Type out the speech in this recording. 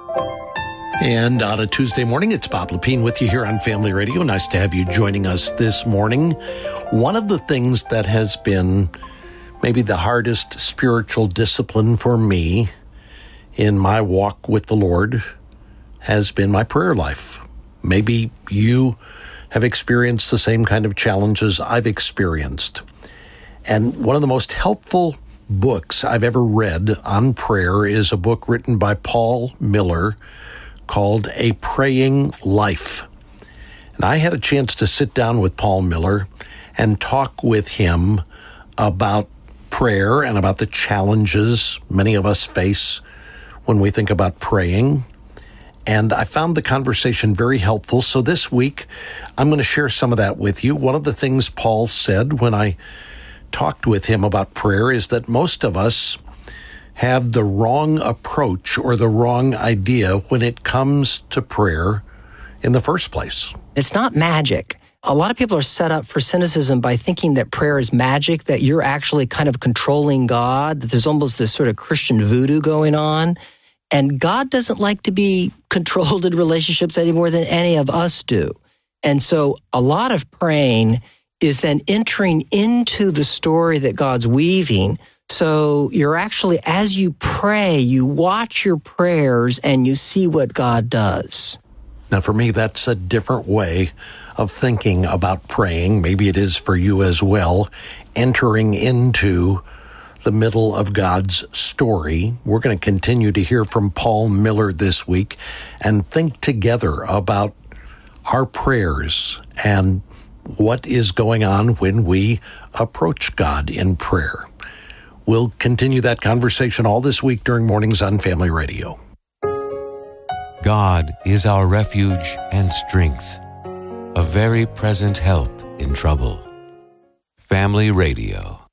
And on a Tuesday morning, it's Bob Lepine with you here on Family Radio. Nice to have you joining us this morning. One of the things that has been maybe the hardest spiritual discipline for me in my walk with the Lord has been my prayer life. Maybe you have experienced the same kind of challenges I've experienced. And one of the most helpful books I've ever read on prayer is a book written by Paul Miller called A Praying Life. And I had a chance to sit down with Paul Miller and talk with him about prayer and about the challenges many of us face when we think about praying. And I found the conversation very helpful. So this week, I'm going to share some of that with you. One of the things Paul said when I talked with him about prayer is that most of us have the wrong approach or the wrong idea when it comes to prayer in the first place. It's not magic. A lot of people are set up for cynicism by thinking that prayer is magic, that you're actually kind of controlling God, that there's almost this sort of Christian voodoo going on. And God doesn't like to be controlled in relationships any more than any of us do. And so a lot of praying is then entering into the story that God's weaving. So you're actually, as you pray, you watch your prayers and you see what God does. Now, for me, that's a different way of thinking about praying. Maybe it is for you as well, entering into the middle of God's story. We're going to continue to hear from Paul Miller this week and think together about our prayers and what is going on when we approach God in prayer. We'll continue that conversation all this week during Mornings on Family Radio. God is our refuge and strength, a very present help in trouble. Family Radio.